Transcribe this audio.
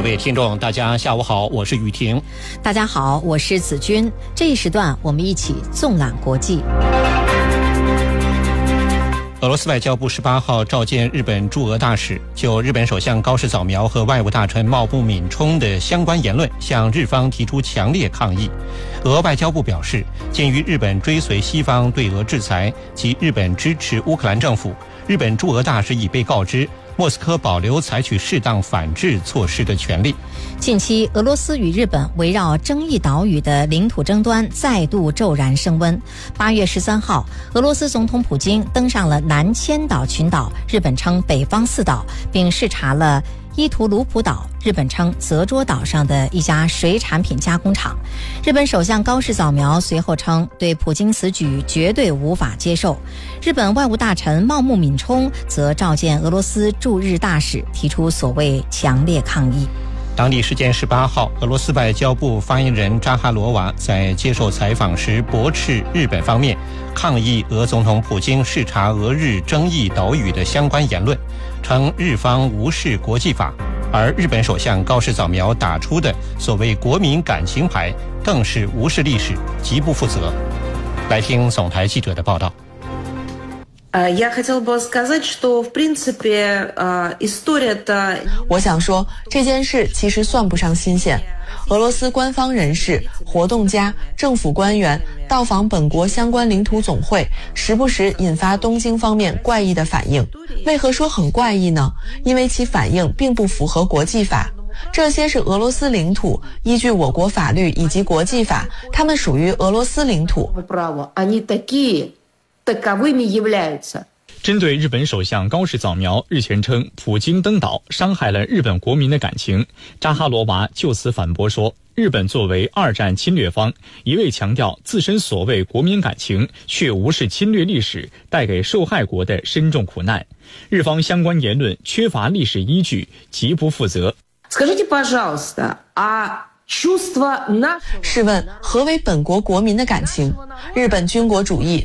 各位听众，大家下午好，我是雨婷。 大家好，我是子君。这一时段我们一起纵览国际。 俄罗斯外交部18号召见日本驻俄大使，就日本首相高市早苗和外务大臣茂木敏充的相关言论向日方提出强烈抗议。俄外交部表示，鉴于日本追随西方对俄制裁及日本支持乌克兰政府，日本驻俄大使已被告知莫斯科保留采取适当反制措施的权利。 近期，俄罗斯与日本围绕争议岛屿的领土争端再度骤然升温。8月13号，俄罗斯总统普京登上了南千岛群岛，日本称北方四岛，并视察了伊图鲁普岛，日本称泽捉岛上的一家水产品加工厂。日本首相高市早苗随后称，对普京此举绝对无法接受。日本外务大臣茂木敏充则召见俄罗斯驻日大使，提出所谓强烈抗议。 当地时间18号，俄罗斯外交部发言人扎哈罗娃在接受采访时驳斥日本方面抗议俄总统普京视察俄日争议岛屿的相关言论，称日方无视国际法，而日本首相高市早苗打出的所谓国民感情牌更是无视历史，极不负责。来听总台记者的报道。 我想说，这件事其实算不上新鲜。俄罗斯官方人士、活动家、政府官员到访本国相关领土总会，时不时引发东京方面怪异的反应。为何说很怪异呢？因为其反应并不符合国际法。这些是俄罗斯领土，依据我国法律以及国际法，它们属于俄罗斯领土。 针对日本首相高市早苗日前称普京登岛伤害了日本国民的感情，扎哈罗娃就此反驳说，日本作为二战侵略方，一味强调自身所谓国民感情，却无视侵略历史带给受害国的深重苦难，日方相关言论缺乏历史依据，极不负责。 试问何为本国国民的感情？日本军国主义